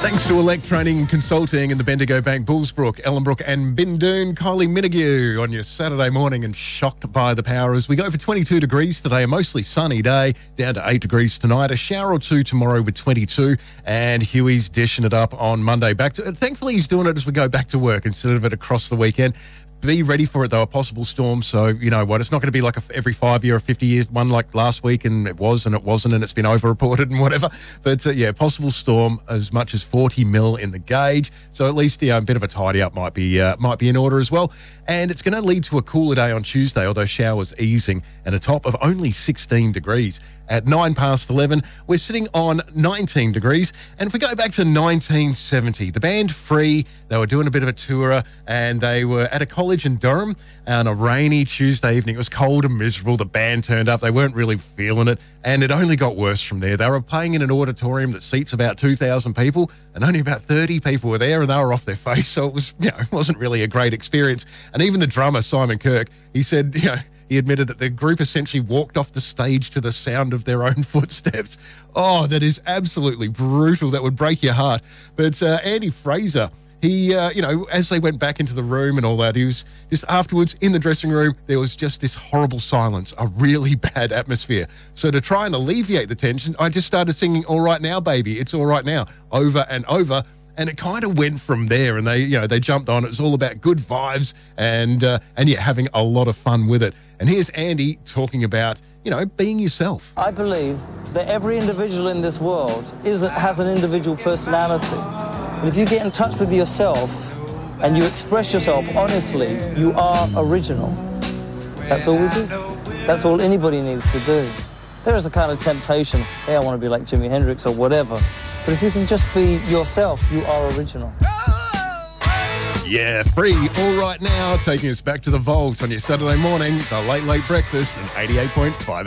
Thanks to Electronic Consulting and the Bendigo Bank, Bullsbrook, Ellenbrook and Bindoon, Kylie Minogue on your Saturday morning, and shocked by the power as we go for 22 degrees today, a mostly sunny day, down to 8 degrees tonight, a shower or two tomorrow with 22, and Huey's dishing it up on Monday. Thankfully, he's doing it as we go back to work instead of it across the weekend. Be ready for it, though, a possible storm. So, you know what, it's not going to be like every 5 year or 50 years one like last week, and it was and it wasn't, and it's been over-reported and whatever. But, yeah, possible storm as much as 40 mil in the gauge. So at least a bit of a tidy-up might be in order as well. And it's going to lead to a cooler day on Tuesday, although showers easing, and a top of only 16 degrees. At 11:09, we're sitting on 19 degrees. And if we go back to 1970, the band Free, they were doing a bit of a tour, and they were at a college in Durham on a rainy Tuesday evening. It was cold and miserable. The band turned up. They weren't really feeling it, and it only got worse from there. They were playing in an auditorium that seats about 2,000 people, and only about 30 people were there, and they were off their face. So it was, it wasn't really a great experience. And even the drummer, Simon Kirk, he said, he admitted that the group essentially walked off the stage to the sound of their own footsteps. Oh, that is absolutely brutal. That would break your heart. But Andy Fraser, he, as they went back into the room and all that, he was just afterwards in the dressing room, there was just this horrible silence, a really bad atmosphere. So to try and alleviate the tension, I just started singing "All Right Now, Baby, It's All Right Now" over and over. And it kind of went from there, and they jumped on. It was all about good vibes and having a lot of fun with it. And here's Andy talking about, being yourself. I believe that every individual in this world has an individual personality. But if you get in touch with yourself and you express yourself honestly, you are original. That's all we do. That's all anybody needs to do. There is a kind of temptation, hey, I want to be like Jimi Hendrix or whatever. But if you can just be yourself, you are original. Yeah, Free, All Right Now, taking us back to the vault on your Saturday morning, the Late Breakfast, and 88.5